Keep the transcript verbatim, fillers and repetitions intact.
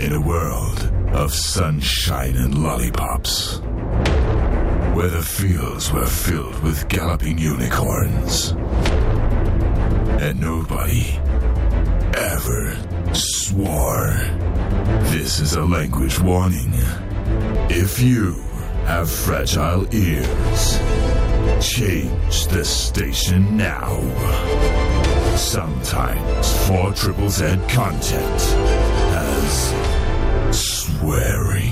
In a world of sunshine and lollipops, where the fields were filled with galloping unicorns, and nobody ever swore. This is a language warning. If you have fragile ears, change the station now. Sometimes four Triple Z content has swearing.